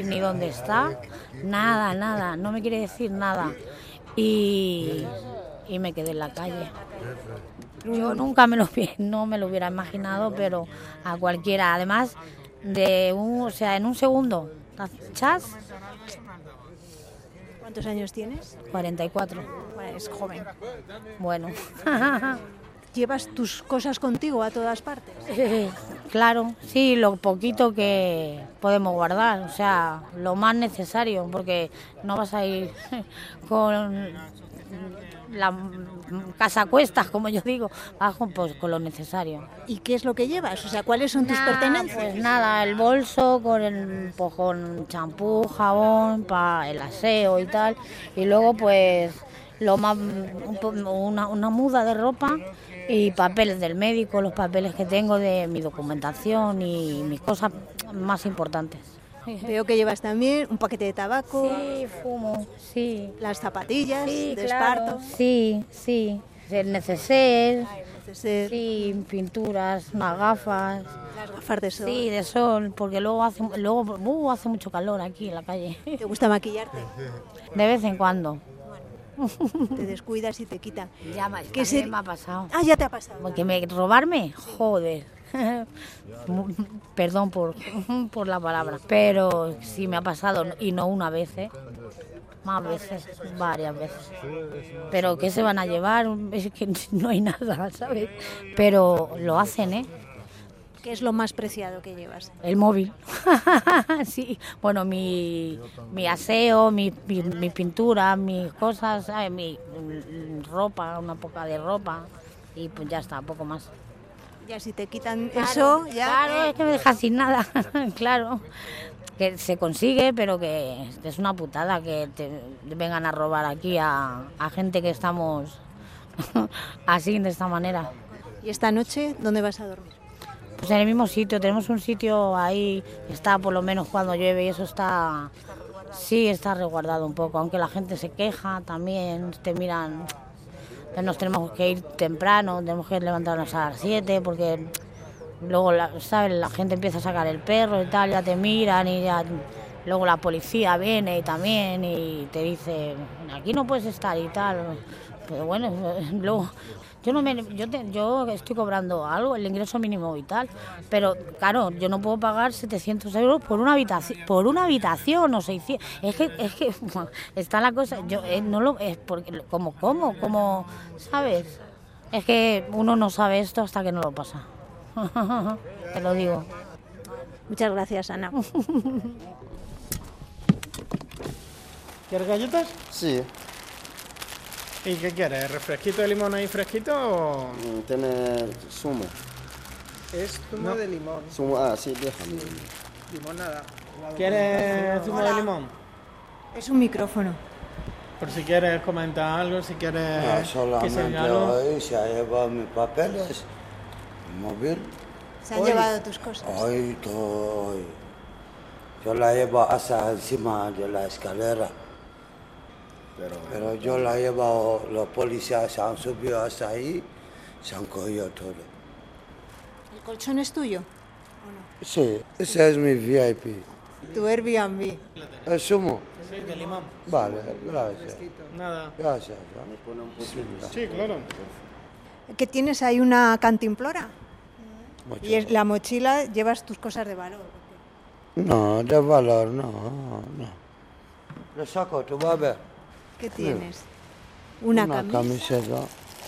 ni dónde está, nada, no me quiere decir nada. Y me quedé en la calle. Yo nunca no me lo hubiera imaginado, pero a cualquiera, además en un segundo, chas. ¿Cuántos años tienes? 44. Bueno, es joven. Bueno. ¿Llevas tus cosas contigo a todas partes? Claro, sí, lo poquito que podemos guardar, o sea, lo más necesario, porque no vas a ir con la casa a cuestas, como yo digo, vas con lo necesario. ¿Y qué es lo que llevas? O sea, ¿cuáles son tus pertenencias? Pues nada, el bolso con champú, jabón, para el aseo y tal, y luego pues una muda de ropa y papeles del médico, los papeles que tengo de mi documentación y mis cosas más importantes. Veo que llevas también un paquete de tabaco. Sí, fumo, sí. Las zapatillas Sí, de claro. esparto. Sí. El neceser. Neceser. Sí, pinturas, unas gafas. Las gafas de sol. Sí, de sol, porque luego hace mucho calor aquí en la calle. ¿Te gusta maquillarte? De vez en cuando. Te descuidas y te quitan. Ya me ha pasado. Ah, ya te ha pasado. Porque robarme, joder. Perdón por la palabra, pero sí me ha pasado, y no una vez, más veces, varias veces. Pero ¿qué se van a llevar? Es que no hay nada, ¿sabes? Pero lo hacen, ¿Qué es lo más preciado que llevas? El móvil. Sí, bueno, mi aseo, mi pintura, mis cosas, ¿sabes? Mi ropa, una poca de ropa, y pues ya está, poco más. Ya si te quitan Claro, eso, ya... Claro, es que me dejas sin nada, claro. Que se consigue, pero que es una putada que te vengan a robar aquí a gente que estamos así, de esta manera. ¿Y esta noche dónde vas a dormir? Pues en el mismo sitio, tenemos un sitio ahí, está por lo menos cuando llueve y eso está... Sí, está resguardado un poco, aunque la gente se queja también, te miran... Nos tenemos que ir temprano, tenemos que levantarnos a las 7 porque luego, ¿sabes? La gente empieza a sacar el perro y tal, ya te miran y ya... Luego la policía viene y también y te dice, aquí no puedes estar y tal. Pero bueno, luego... Yo estoy cobrando algo, el ingreso mínimo vital, pero claro, yo no puedo pagar 700 euros por una habitación o 600. Es que está la cosa, es porque como, ¿sabes? Es que uno no sabe esto hasta que no lo pasa. Te lo digo. Muchas gracias, Ana. ¿Quieres galletas? Sí. ¿Y qué quieres? ¿Refresquito de limón ahí fresquito o...? Tiene zumo. Es zumo de limón. Zumo, sí, déjame. Limonada. ¿Quieres zumo de limón? Es un micrófono. Por si quieres comentar algo, si quieres No, que se solamente diga algo. hoy se ha llevado mis papeles, mi móvil. ¿Se han llevado tus cosas? Hoy todo. Yo la llevo hasta encima de la escalera. Pero yo la he llevado, los policías se han subido hasta ahí, se han cogido todo. ¿El colchón es tuyo? Sí, ese es mi VIP. Tu Airbnb. ¿El zumo? Sí, de limón. Vale, gracias. Nada. Gracias. Sí, claro. ¿Qué tienes ahí, una cantimplora? Mucho. Y la mochila llevas tus cosas de valor. No, de valor, no. Lo saco, tú vas a ver. ¿Qué tienes? Una camiseta.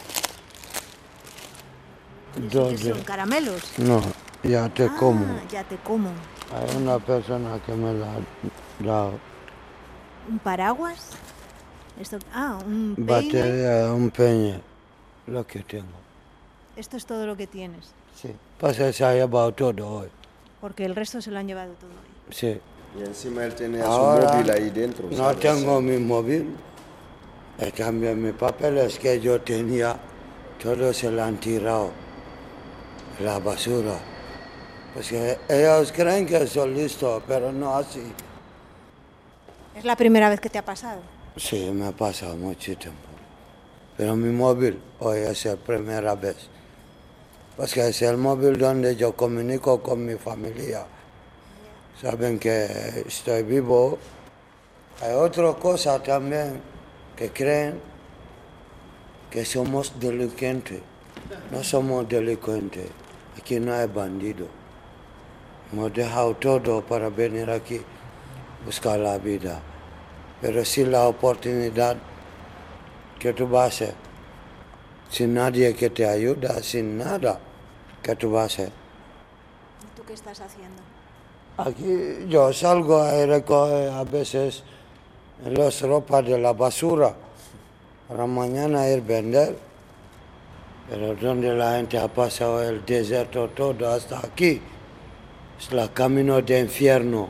¿Qué son caramelos? No, ya te como. Ya te como. Hay una persona que me la ha dado. ¿Un paraguas? Un peine. Batería, un peine, lo que tengo. Esto es todo lo que tienes. Sí, pasa se ha llevado todo hoy. Porque el resto se lo han llevado todo hoy. Sí. Y encima él tenía Ahora, su móvil ahí dentro. No ¿sabes? tengo mi móvil. Y también mis papeles que yo tenía, todos se lo han tirado a la basura. Pues que ellos creen que soy listo, pero no así. ¿Es la primera vez que te ha pasado? Sí, me ha pasado mucho tiempo. Pero mi móvil hoy es la primera vez. Pues que es el móvil donde yo comunico con mi familia. saben que estoy vivo. Hay otra cosa también, que creen que somos delincuentes. No somos delincuentes, aquí no hay bandido. Hemos dejado todo para venir aquí, buscar la vida. Pero sin la oportunidad, ¿qué tú vas a hacer? Sin nadie que te ayuda, sin nada, ¿qué tú vas a hacer? ¿Y tú qué estás haciendo? Aquí yo salgo a recoger a veces las ropas de la basura para mañana ir a vender. Pero donde la gente ha pasado el desierto todo hasta aquí, es el camino de infierno.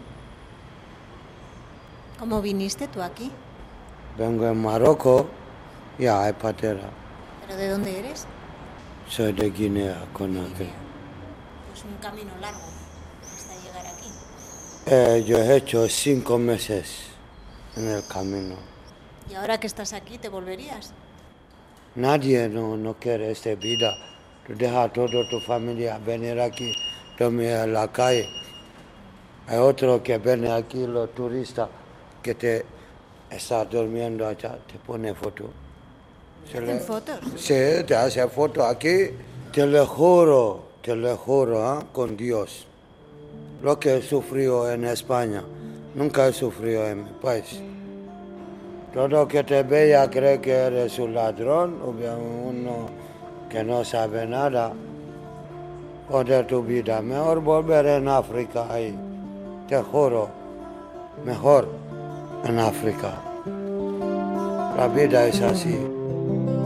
¿Cómo viniste tú aquí? Vengo en Marruecos y hay patera. ¿Pero de dónde eres? Soy de Guinea, Conakry. Pues un camino largo hasta llegar aquí. Yo he hecho 5 meses en el camino. ¿Y ahora que estás aquí, te volverías? Nadie no quiere esta vida. Tú dejas toda tu familia venir aquí, dormir en la calle. Hay otro que viene aquí, los turistas, que te está durmiendo allá, te pone foto. ¿Hacen fotos? Sí, te hace foto aquí. Te lo juro, con Dios. Lo que he sufrido en España, nunca he sufrido en mi país. Todo que te vea cree que eres un ladrón, o bien uno que no sabe nada. Joder tu vida, mejor volver en África ahí. Te juro, mejor en África. La vida es así.